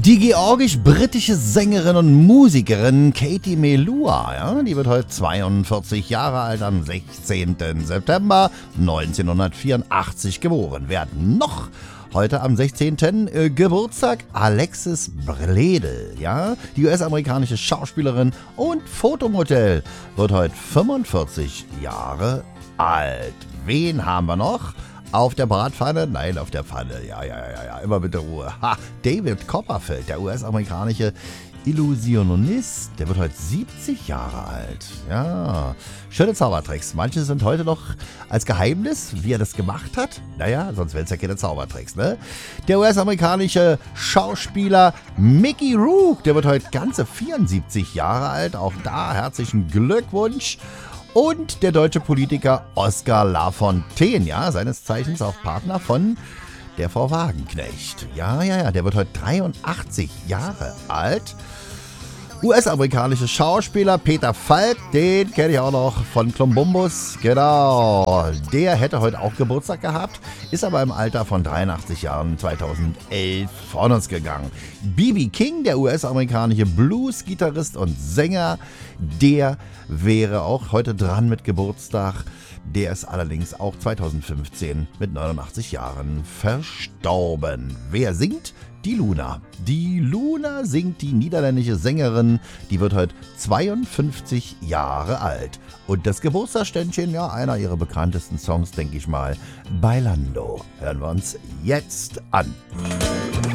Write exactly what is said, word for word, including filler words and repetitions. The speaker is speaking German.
Die georgisch-britische Sängerin und Musikerin Katie Melua, ja, die wird heute zweiundvierzig Jahre alt, am sechzehnten September neunzehnhundertvierundachtzig geboren. Wer hat noch heute am sechzehnten Äh, Geburtstag? Alexis Bledel, ja, die U S-amerikanische Schauspielerin und Fotomodell, wird heute fünfundvierzig Jahre alt. Wen haben wir noch? Auf der Bratpfanne? Nein, auf der Pfanne. Ja, ja, ja, ja, immer mit der Ruhe. Ha, David Copperfield, der U S-amerikanische Illusionist, der wird heute siebzig Jahre alt. Ja, schöne Zaubertricks. Manche sind heute noch als Geheimnis, wie er das gemacht hat. Naja, sonst wären es ja keine Zaubertricks, ne? Der U S-amerikanische Schauspieler Mickey Rourke, der wird heute ganze vierundsiebzig Jahre alt. Auch da herzlichen Glückwunsch. Und der deutsche Politiker Oskar Lafontaine, ja, seines Zeichens auch Partner von der Frau Wagenknecht. Ja, ja, ja, der wird heute dreiundachtzig Jahre alt. U S-amerikanische Schauspieler Peter Falk, den kenne ich auch noch von Klumbumbus. Genau, der hätte heute auch Geburtstag gehabt, ist aber im Alter von dreiundachtzig Jahren zweitausendelf von uns gegangen. B B King, der U S-amerikanische Blues-Gitarrist und Sänger, der wäre auch heute dran mit Geburtstag. Der ist allerdings auch zweitausendfünfzehn mit neunundachtzig Jahren verstorben. Wer singt? Die Luna. Die Luna singt, die niederländische Sängerin, die wird heute zweiundfünfzig Jahre alt. Und das Geburtstagsständchen, ja, einer ihrer bekanntesten Songs, denke ich mal, Bailando. Hören wir uns jetzt an.